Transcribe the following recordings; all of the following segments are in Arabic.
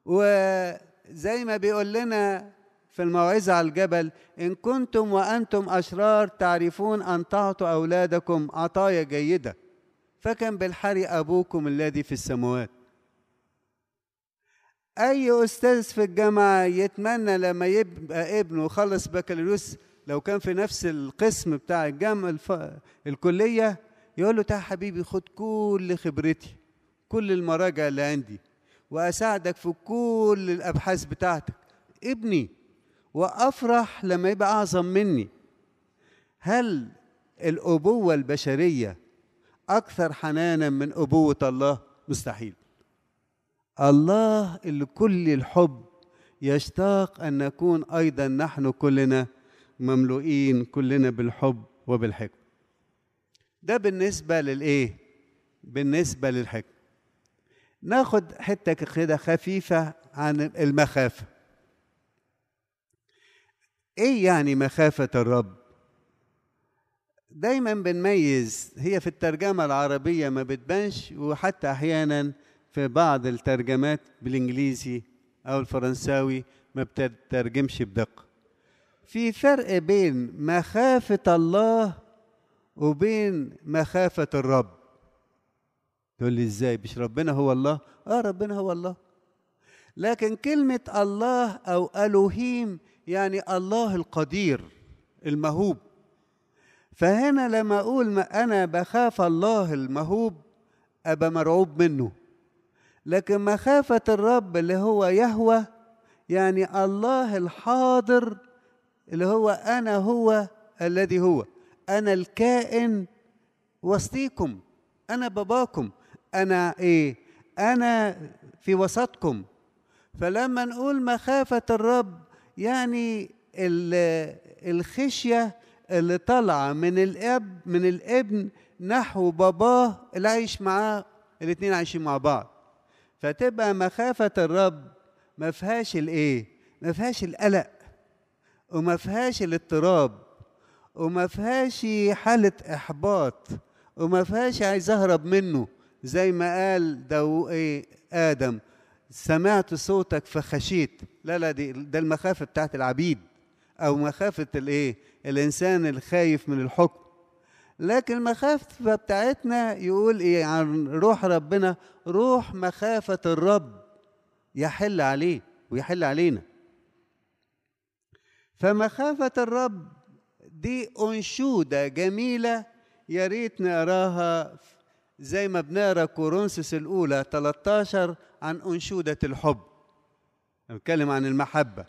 وزي ما بيقول لنا في الموعظة على الجبل: إن كنتم وأنتم أشرار تعرفون أن تعطوا أولادكم عطايا جيدة، فكم بالحري أبوكم الذي في السماوات. أي أستاذ في الجامعة يتمنى لما يبقى ابنه خلص بكالوريوس، لو كان في نفس القسم بتاع الجامعة الكلية، يقول له: تعال حبيبي خد كل خبرتي، كل المراجع اللي عندي، وأساعدك في كل الأبحاث بتاعتك ابني، وأفرح لما يبقى أعظم مني. هل الأبوة البشرية أكثر حنانا من أبوة الله؟ مستحيل. الله اللي كل الحب يشتاق أن نكون أيضا نحن كلنا مملوئين كلنا بالحب وبالحكمة. ده بالنسبة للإيه؟ بالنسبة للحكمة. ناخد حتة كده خفيفة عن المخافة. إيه يعني مخافة الرب؟ دايما بنميز، هي في الترجمة العربية ما بتبانش، وحتى أحيانا في بعض الترجمات بالإنجليزي أو الفرنساوي ما بتترجمش بدقة. في فرق بين مخافة الله وبين مخافة الرب. تقول لي إزاي؟ مش ربنا هو الله؟ ربنا هو الله، لكن كلمة الله أو ألوهيم يعني الله القدير المهوب. فهنا لما أقول ما أنا بخاف الله المهوب أبقى مرعوب منه، لكن مخافة الرب اللي هو يهوه يعني الله الحاضر، اللي هو أنا هو الذي هو، أنا الكائن وسطيكم، أنا باباكم، أنا إيه؟ أنا في وسطكم. فلما نقول مخافة الرب يعني الخشية اللي طالعة من الابن نحو باباه اللي عايش معاه، الاتنين عايشين مع بعض. فتبقى مخافة الرب ما فيهاش الايه؟ ما فيهاش القلق، وما فيهاش الاضطراب، وما فيهاش حالة إحباط، وما فيهاش عايز أهرب منه، زي ما قال آدم: سمعت صوتك فخشيت. لا، ده المخافة بتاعت العبيد، أو مخافة الإيه؟ الإنسان الخايف من الحكم. لكن المخافة بتاعتنا يقول إيه عن روح ربنا؟ روح مخافة الرب يحل عليه ويحل علينا. فمخافة الرب دي أنشودة جميلة، يا ريت نقراها زي ما بنقرا كورنثوس الأولى 13 عن أنشودة الحب، نتكلم عن المحبة.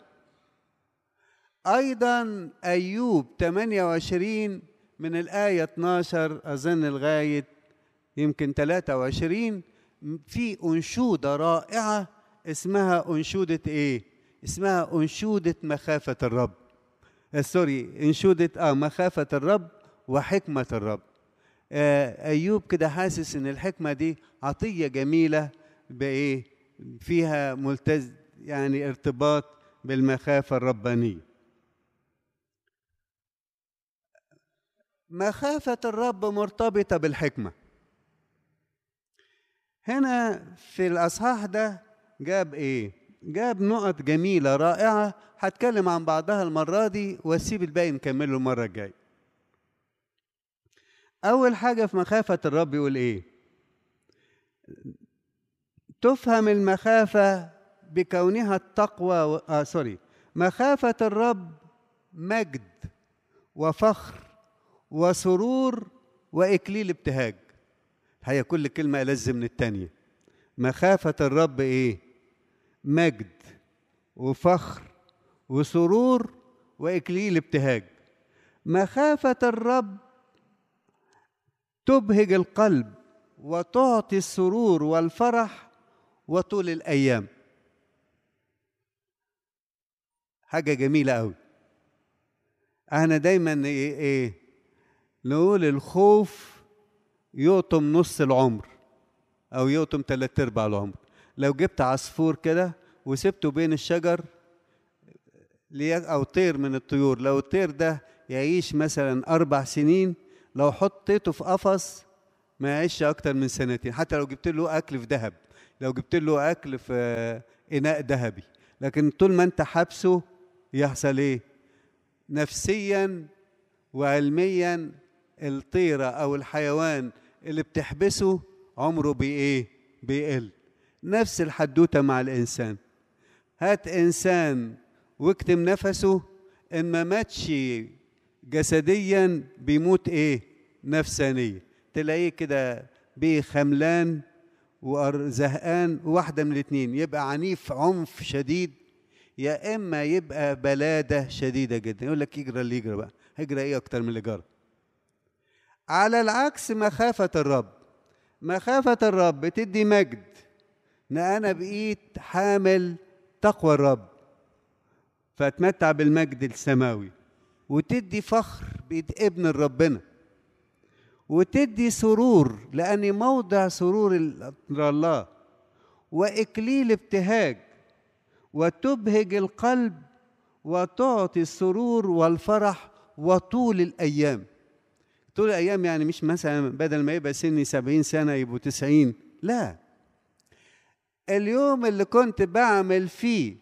أيضا أيوب 28 من الآية 12 أظن لغاية يمكن 23 في أنشودة رائعة اسمها أنشودة إيه؟ اسمها أنشودة مخافة الرب. أنشودة مخافة الرب وحكمة الرب. أيوب كده حاسس إن الحكمة دي عطية جميلة بإيه؟ فيها يعني ارتباط بالمخافة الربانية. مخافة الرب مرتبطة بالحكمة. هنا في الأصحاح ده جاب إيه؟ جاب نقط جميلة رائعة، هتكلم عن بعضها المرة دي واسيب الباقي نكمله المرة الجاية. أول حاجة في مخافة الرب يقول إيه؟ تفهم المخافة بكونها التقوى مخافة الرب مجد وفخر وسرور وإكليل ابتهاج. هي كل كلمة ألذ من التانية. مخافة الرب إيه؟ مجد وفخر وسرور وإكليل ابتهاج. مخافة الرب تبهج القلب وتعطي السرور والفرح وطول الأيام. حاجة جميلة أوي. أنا دايما إيه نقول الخوف يقطم نص العمر أو يقطم 3/4 العمر. لو جبت عصفور كده وسبته بين الشجر أو طير من الطيور، لو الطير ده يعيش مثلا 4 سنين، لو حطيته في قفص ما يعيش أكتر من 2 سنين، حتى لو جبت له أكل في ذهب لو جبت له اكل في اناء ذهبي. لكن طول ما انت حابسه يحصل ايه؟ نفسيا وعلميا الطيره او الحيوان اللي بتحبسه عمره بايه؟ بيقل. نفس الحدوته مع الانسان. هات انسان واكتم نفسه، ان ما ماتش جسديا بيموت ايه؟ نفسانيا. تلاقيه كده بخملان وزهقان، واحده من الاثنين، يبقى عنيف عنف شديد، يا اما يبقى بلاده شديده جدا. يقول لك يجرى اللي يجرى بقى، هيجرى ايه اكتر من اللي جرى؟ على العكس مخافه الرب، مخافه الرب بتدي مجد، ان انا بقيت حامل تقوى الرب فاتمتع بالمجد السماوي، وتدي فخر بقيت ابن ربنا، وتدي سرور لاني موضع سرور الله، واكليل ابتهاج، وتبهج القلب، وتعطي السرور والفرح وطول الايام. طول الايام يعني مش مثلا بدل ما يبقى سني 70 سنه يبقوا 90، لا، اليوم اللي كنت بعمل فيه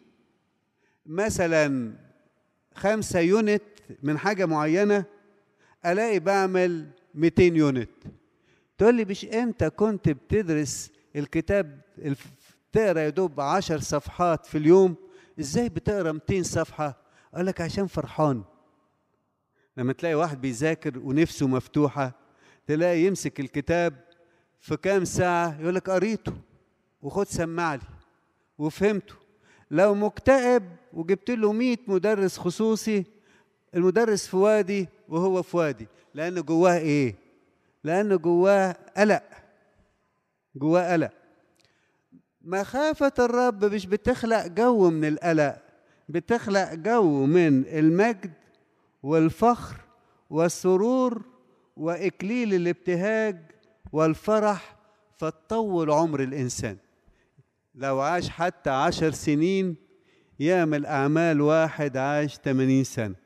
مثلا 5 يونت من حاجة معينة ألاقي بعمل 200 يونت. تقول لي مش أنت كنت بتدرس الكتاب تقرأ يا دوب 10 صفحات في اليوم، إزاي بتقرأ 200 صفحة؟ أقول لك عشان فرحان. لما تلاقي واحد بيذاكر ونفسه مفتوحة، تلاقي يمسك الكتاب في كام ساعة يقول لك قريته وخد سمع لي وفهمته. لو مكتئب وجبت له 100 مدرس خصوصي، المدرس في وادي وهو في وادي، لأنه جواه إيه؟ لأنه جواه قلق، جواه قلق. مخافة الرب مش بتخلق جو من القلق، بتخلق جو من المجد والفخر والسرور وإكليل الابتهاج والفرح، فتطول عمر الإنسان. لو عاش حتى 10 سنين يعمل أعمال واحد عاش 80 سنة.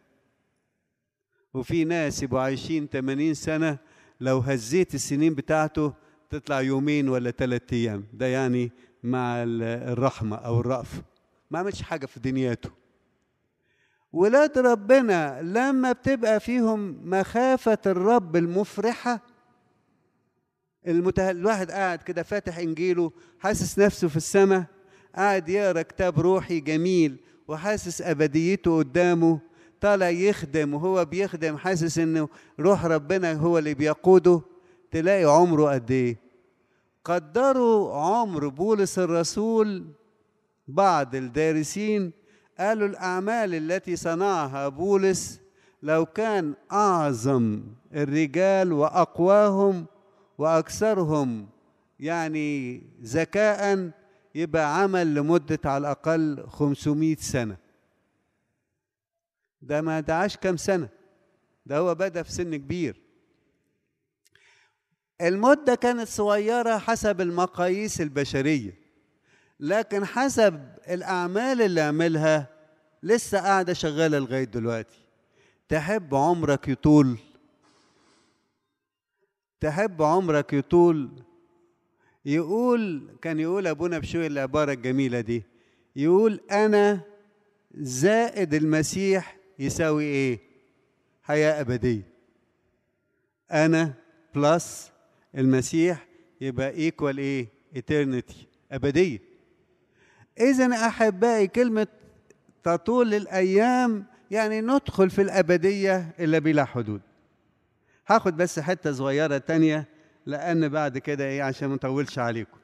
وفي ناس يبقوا عايشين 80 سنة لو هزيت السنين بتاعته تطلع يومين ولا 3 أيام، ده يعني مع الرحمة أو الرأفة، ما عملش حاجة في دنياته. ولاد ربنا لما بتبقى فيهم مخافة الرب المفرحة، الواحد قاعد كده فاتح إنجيله حاسس نفسه في السماء، قاعد يقرأ كتاب روحي جميل وحاسس أبديته قدامه، طالع يخدم وهو بيخدم حاسس إنه روح ربنا هو اللي بيقوده. تلاقي عمره قد إيه؟ قدروا عمر بولس الرسول. بعض الدارسين قالوا الأعمال التي صنعها بولس لو كان أعظم الرجال وأقواهم وأكثرهم يعني ذكاء يبقى عمل لمدة على الأقل 500 سنة. ده ما دعاش كم سنة، ده هو بدأ في سن كبير. المدة كانت صغيرة حسب المقاييس البشرية، لكن حسب الأعمال اللي عملها لسه قاعدة شغالة لغاية دلوقتي. تحب عمرك يطول؟ تحب عمرك يطول؟ كان يقول أبونا بشوي العبارة الجميلة دي، يقول أنا زائد المسيح يساوي إيه؟ حياة أبدية. أنا بلس المسيح يبقى إيكوال إيه؟ إترنتي، أبدية. إذن أحبائي كلمة تطول الأيام يعني ندخل في الأبدية إلا بلا حدود. هاخد بس حتة صغيرة تانية لأن بعد كده إيه عشان ما نطولش عليكم.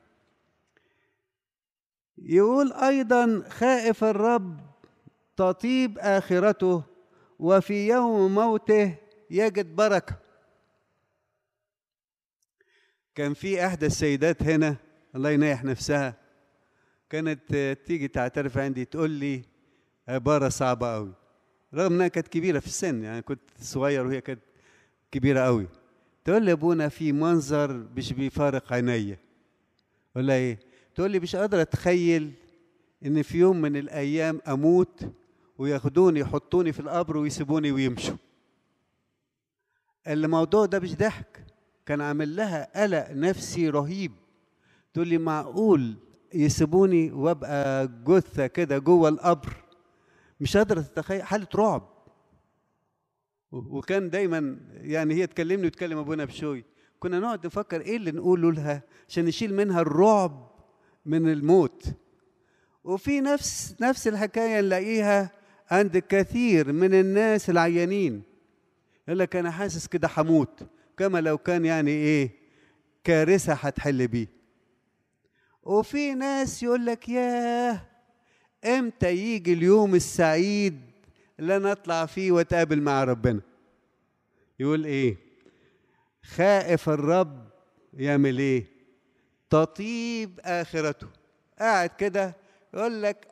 يقول أيضا خائف الرب تطيب آخرته وفي يوم موته يجد بركة. كان في إحدى السيدات هنا الله ينيح نفسها كانت تيجي تعترف عندي تقول لي عبارة صعبة قوي، رغم انها كانت كبيرة في السن، يعني كنت صغير وهي كانت كبيرة قوي. تقول لي ابونا في منظر مش بيفارق عينيا. اقول لها ايه؟ تقول لي مش قادرة اتخيل ان في يوم من الايام اموت وياخدوني يحطوني في القبر ويسيبوني ويمشوا. الموضوع ده مش ضحك، كان عامل لها قلق نفسي رهيب. تقول لي معقول يسيبوني وابقى جثة كده جوه القبر، مش قادرة تتخيل، حالة رعب. وكان دايما يعني هي تكلمني وتكلم ابونا بشوي، كنا نقعد نفكر ايه اللي نقوله لها عشان نشيل منها الرعب من الموت. وفي نفس الحكايه نلاقيها عند كثير من الناس العيانين، يقول لك انا حاسس كده هموت، كما لو كان يعني ايه كارثه هتحل بيه. وفي ناس يقول لك ياه امتى يجي اليوم السعيد اللي انا اطلع فيه واتقابل مع ربنا. يقول ايه؟ خائف الرب يعمل ايه؟ تطيب اخرته. قاعد كده يقول لك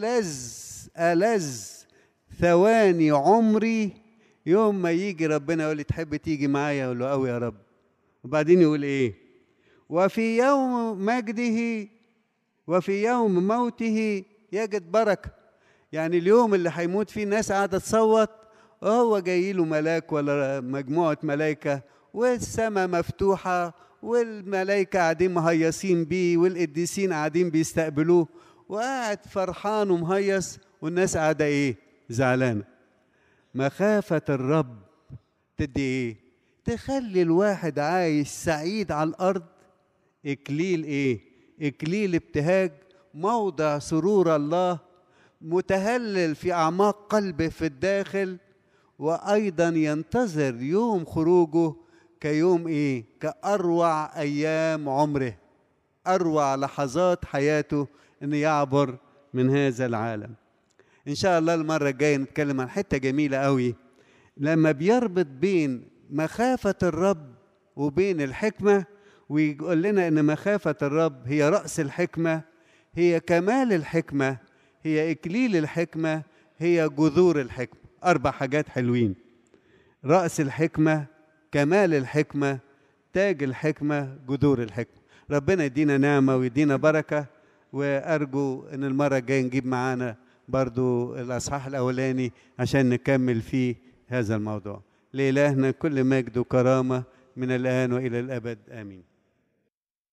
ألذ ثواني عمري يوم ما يجي ربنا يقول لي تحب تيجي معايا؟ اقول له قوي يا رب. وبعدين يقول ايه؟ وفي يوم مجده وفي يوم موته يجد بركه. يعني اليوم اللي هيموت فيه الناس قاعده تصوت، وهو جاي له ملاك ولا مجموعه ملائكه، والسماء مفتوحه، والملائكه قاعدين مهيصين بيه، والقديسين قاعدين بيستقبلوه، وقاعد فرحان ومهيص، والناس قاعده ايه؟ زعلانه. مخافه الرب تدي ايه؟ تخلي الواحد عايش سعيد على الارض. اكليل ايه؟ اكليل ابتهاج، موضع سرور الله، متهلل في اعماق قلبه في الداخل، وايضا ينتظر يوم خروجه كيوم ايه؟ كاروع ايام عمره، اروع لحظات حياته ان يعبر من هذا العالم. ان شاء الله المره الجايه نتكلم عن حته جميله قوي، لما بيربط بين مخافه الرب وبين الحكمه، ويقول لنا ان مخافه الرب هي راس الحكمه، هي كمال الحكمه، هي اكليل الحكمه، هي جذور الحكمه. 4 حاجات حلوين: راس الحكمه، كمال الحكمه، تاج الحكمه، جذور الحكمه. ربنا يدينا نعمه ويدينا بركه. وارجو ان المره الجايه نجيب معانا برضو الاصحاح الاولاني عشان نكمل فيه هذا الموضوع. لإلهنا كل مجد وكرامه من الان والى الابد، امين.